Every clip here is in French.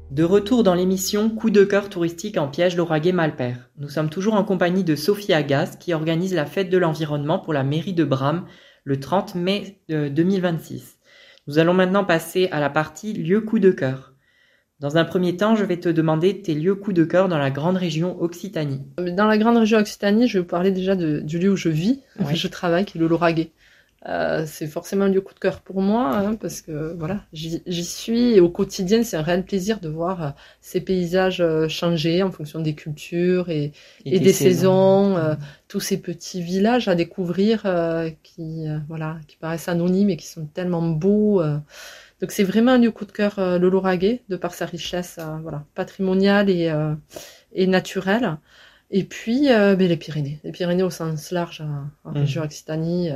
De retour dans l'émission Coup de cœur touristique en Piège-Lauragais-Malpère. Nous sommes toujours en compagnie de Sophie Agasse qui organise la fête de l'environnement pour la mairie de Bram le 30 mai 2026. Nous allons maintenant passer à la partie lieux coup de cœur. Dans un premier temps, je vais te demander tes lieux coup de cœur dans la grande région Occitanie. Dans la grande région Occitanie, je vais vous parler déjà du lieu où je vis, où Oui. je travaille, qui est le Lauragais. C'est forcément un lieu coup de cœur pour moi, parce que voilà, j'y suis et au quotidien, c'est un réel plaisir de voir ces paysages changer en fonction des cultures et des saisons, tous ces petits villages à découvrir qui paraissent anonymes et qui sont tellement beaux. Donc c'est vraiment un lieu coup de cœur, le Lauragais, de par sa richesse patrimoniale et naturelle. Et puis les Pyrénées. Les Pyrénées au sens large, en région Occitanie,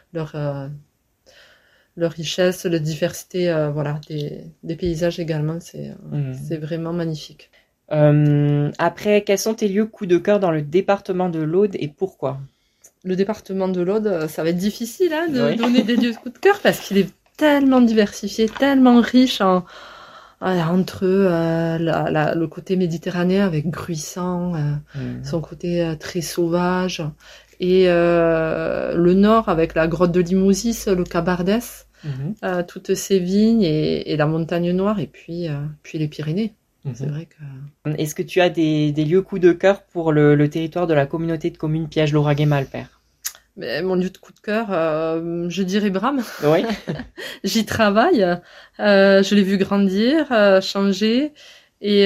leur richesse, la diversité des paysages également, c'est vraiment magnifique. Après, quels sont tes lieux coup de cœur dans le département de l'Aude et pourquoi? Le département de l'Aude, ça va être difficile de donner des lieux coup de cœur parce qu'il est tellement diversifié, tellement riche entre le côté méditerranéen avec Gruissant, son côté très sauvage, et le nord avec la grotte de Limousis, le Cabardès, toutes ces vignes et la montagne noire, et puis les Pyrénées. C'est vrai que... Est-ce que tu as des lieux coup de cœur pour le territoire de la communauté de communes Piège-Lauragais-Malpère? Mais mon lieu de coup de cœur, je dirais Bram. Oui. J'y travaille, je l'ai vu grandir, changer et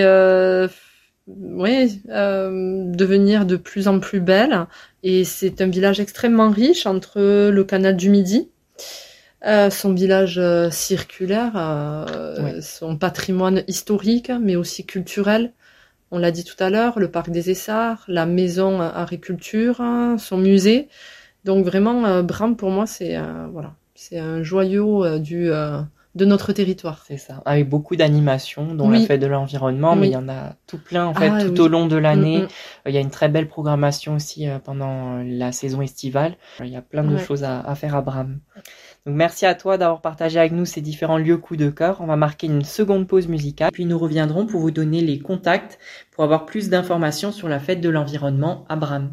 devenir de plus en plus belle. Et c'est un village extrêmement riche entre le canal du Midi, son village circulaire, son patrimoine historique, mais aussi culturel. On l'a dit tout à l'heure, le parc des Essarts, la maison agriculture, son musée. Donc vraiment, Bram pour moi c'est un joyau de notre territoire. C'est ça, avec beaucoup d'animations, dont la fête de l'environnement, mais il y en a tout plein en fait tout au long de l'année. Il y a une très belle programmation aussi pendant la saison estivale. Il y a plein de choses à faire à Bram. Donc merci à toi d'avoir partagé avec nous ces différents lieux coup de cœur. On va marquer une seconde pause musicale, puis nous reviendrons pour vous donner les contacts pour avoir plus d'informations sur la fête de l'environnement à Bram.